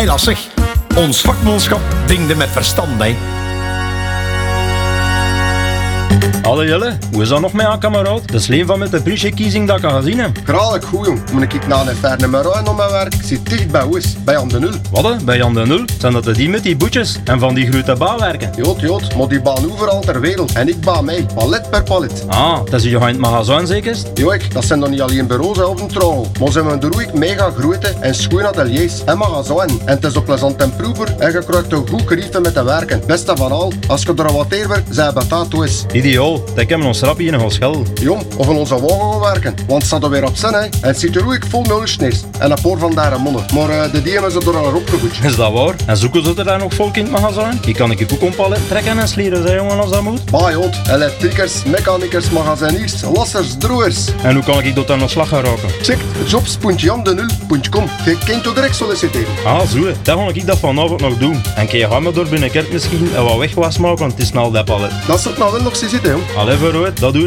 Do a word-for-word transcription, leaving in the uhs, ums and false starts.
Hey, lastig. Ons vakmanschap dingde met verstand, hè. Hallo Jelle, hoe is dat nog met jou, kameraad? Dat is een van met de prinsjekiezing dat ik al gezien heb. Graag goed, jong. Moet ik naar een ferne Meruin om mijn werk? Ik zit dicht bij Oes, bij Jan de Nul. Wat, bij Jan de Nul? Zijn dat die met die boetjes en van die grote bouwwerken? Jood, jood, maar die baan overal ter wereld. En ik baan mij, palet per palet. Ah, dat is je in het magazijn zeker? Joik, dat zijn dan niet alleen bureaus hè, op een trouw. Maar ze hebben er ook mega grote en schoon ateliers en magazijn. En het is ook plezant en proever en je krijgt een goed gerief met te werken. Beste van al, als je er wat teer werkt, zijn betaald is. Ideaal, dat hebben ons rapje in een schel. Jong, of in onze wagen gaan werken. Want het staat er weer op zin, hè. En het ziet er ook vol mulchneers. En een paar van daar monnen. Maar uh, de dieren is er al opgevoed. Is dat waar? En zoeken ze er daar nog volk in het magazijn? Die kan ik je ook ompallen trekken en slieren, zei jongen, als dat moet. Maar jood, elektrikers, mechanikers, magaziniers, lassers, droers. En hoe kan ik dat dan aan slag gaan raken? Check jobs punt jan de nul punt com. Je kunt je direct solliciteren. Ah, zo, dat ga ik dat vanavond nog doen. En kun je gaan me door binnenkerk misschien en wat wegwas maken, want het is snel dat palet. Dat is het nou wel nog zitten, jong. Allee, vooruit, dat doe